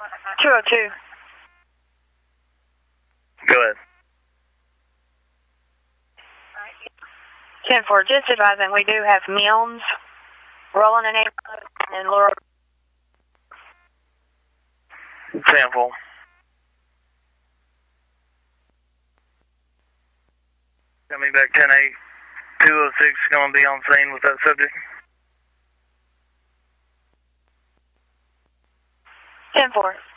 202. Go ahead. 10-4, just advising we do have Mills rolling in neighborhood and Laurel. 10-4. Coming back 10-8. 206 is going to be on scene with that subject. 10-4.